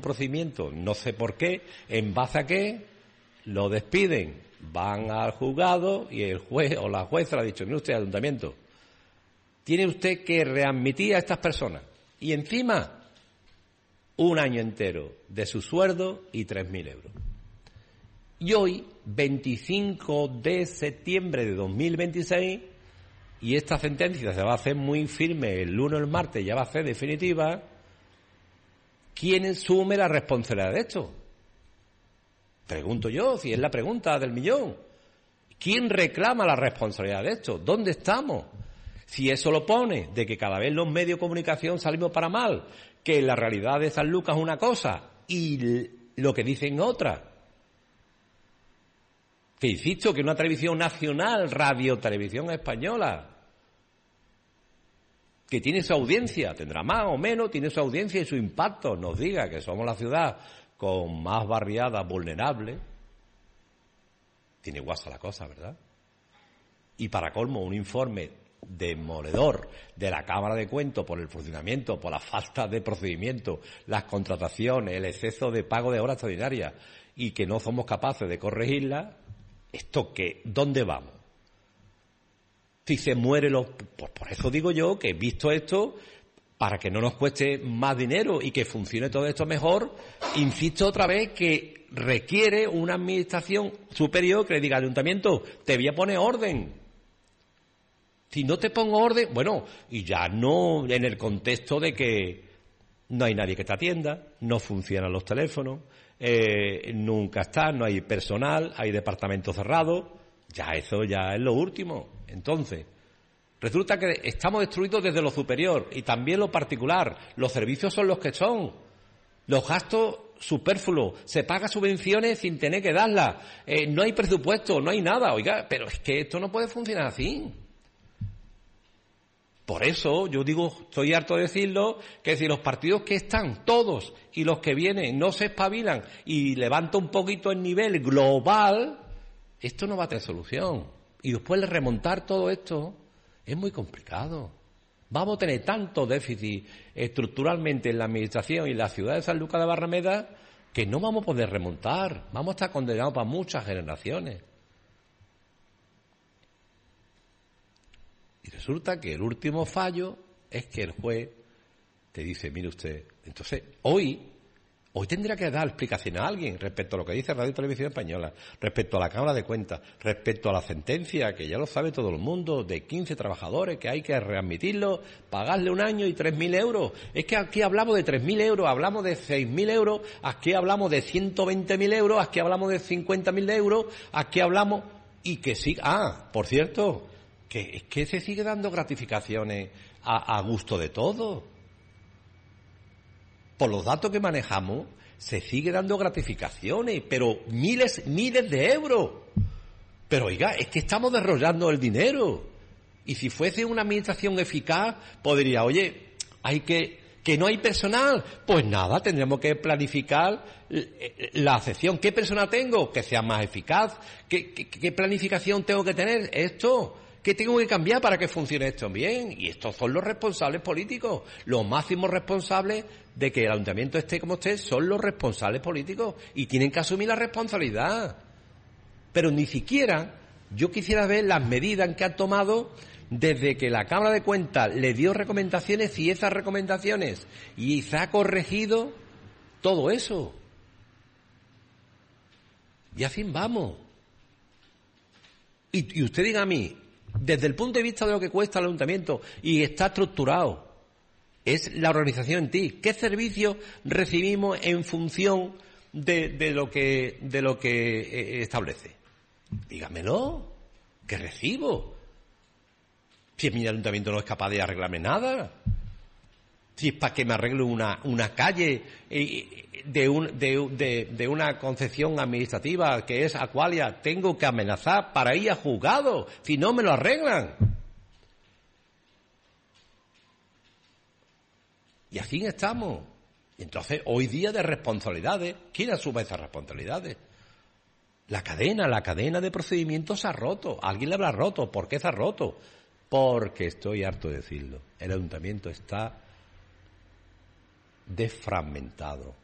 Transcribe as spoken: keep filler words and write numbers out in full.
un procedimiento, no sé por qué, en base a qué, lo despiden, van al juzgado y el juez o la jueza le ha dicho, mire usted, ayuntamiento, tiene usted que readmitir a estas personas. Y encima, un año entero de su sueldo y tres mil euros. Y hoy, veinticinco de septiembre de dos mil veintiséis, y esta sentencia se va a hacer muy firme el lunes o el martes, ya va a ser definitiva, ¿quién asume la responsabilidad de esto? Pregunto yo, si es la pregunta del millón. ¿Quién reclama la responsabilidad de esto? ¿Dónde estamos? Si eso lo pone de que cada vez los medios de comunicación salimos para mal, que la realidad de San Lucas es una cosa y lo que dicen otra. Que insisto, que una televisión nacional, Radio Televisión Española, que tiene su audiencia, tendrá más o menos, tiene su audiencia y su impacto, nos diga que somos la ciudad con más barriadas vulnerables. Tiene guasa la cosa, ¿verdad? Y para colmo, un informe demoledor de la Cámara de Cuentas por el funcionamiento, por la falta de procedimiento, las contrataciones, el exceso de pago de horas extraordinarias y que no somos capaces de corregirlas. ¿Esto qué? ¿Dónde vamos? Si se muere los... Pues por eso digo yo que, visto esto, para que no nos cueste más dinero y que funcione todo esto mejor, insisto otra vez que requiere una administración superior que le diga al ayuntamiento, te voy a poner orden. Si no te pongo orden, bueno, y ya no en el contexto de que no hay nadie que te atienda, no funcionan los teléfonos, eh, nunca está, no hay personal, hay departamentos cerrados, ya eso ya es lo último. Entonces, resulta que estamos destruidos desde lo superior y también lo particular. Los servicios son los que son. Los gastos superfluos. Se paga subvenciones sin tener que darlas. Eh, no hay presupuesto, no hay nada. Oiga, pero es que esto no puede funcionar así. Por eso yo digo, estoy harto de decirlo, que si los partidos que están, todos, y los que vienen, no se espabilan y levantan un poquito el nivel global, esto no va a tener solución. Y después de remontar todo esto es muy complicado. Vamos a tener tanto déficit estructuralmente en la administración y en la ciudad de San Lucas de Barrameda que no vamos a poder remontar. Vamos a estar condenados para muchas generaciones. Y resulta que el último fallo es que el juez te dice, mire usted, entonces hoy, hoy tendría que dar explicación a alguien respecto a lo que dice Radio Televisión Española, respecto a la Cámara de Cuentas, respecto a la sentencia, que ya lo sabe todo el mundo, de quince trabajadores, que hay que readmitirlos, pagarle un año y tres mil euros. Es que aquí hablamos de tres mil euros, hablamos de seis mil euros, aquí hablamos de ciento veinte mil euros, aquí hablamos de cincuenta mil euros, aquí hablamos... Y que sí... Ah, por cierto... que es que se sigue dando gratificaciones a, a gusto de todo. Por los datos que manejamos, se sigue dando gratificaciones, pero miles, miles de euros. Pero oiga, es que estamos derrollando el dinero. Y si fuese una administración eficaz, podría, oye, hay que, que no hay personal. Pues nada, tendríamos que planificar la sección. ¿Qué personal tengo? Que sea más eficaz. ¿Qué, qué, qué planificación tengo que tener? Esto... ¿Qué tengo que cambiar para que funcione esto bien? Y estos son los responsables políticos. Los máximos responsables de que el ayuntamiento esté como esté son los responsables políticos y tienen que asumir la responsabilidad. Pero ni siquiera yo quisiera ver las medidas que han tomado desde que la Cámara de Cuentas le dio recomendaciones y esas recomendaciones y se ha corregido todo eso. Y así vamos. Y, y usted diga a mí, desde el punto de vista de lo que cuesta el ayuntamiento y está estructurado, es la organización en ti. ¿Qué servicios recibimos en función de, de lo que de lo que eh, establece? Dígamelo. ¿Qué recibo? Si mi ayuntamiento no es capaz de arreglarme nada. Si es para que me arregle una, una calle eh, de, un, de, de, de una concesión administrativa que es Aqualia, tengo que amenazar para ir a juzgado si no me lo arreglan. Y así estamos. Entonces, hoy día de responsabilidades, ¿quién asume esas responsabilidades? La cadena, la cadena de procedimientos se ha roto. Alguien le habrá roto. ¿Por qué se ha roto? Porque estoy harto de decirlo. El ayuntamiento está desfragmentado.